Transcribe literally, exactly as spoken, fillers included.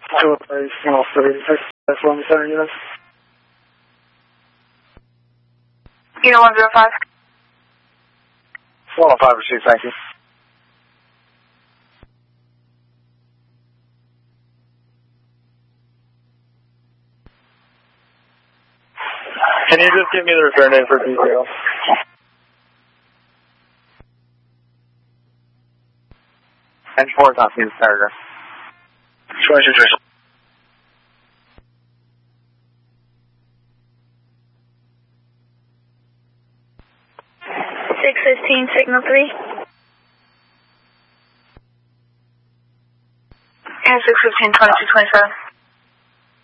two oh three, small three, that's one center units. Unit one zero five. one oh five received, thank you. Can you just give me the return name for details? And four copies, paragraph. twenty-two Tracer. six fifteen, signal three. And six fifteen, twenty-two twenty-seven.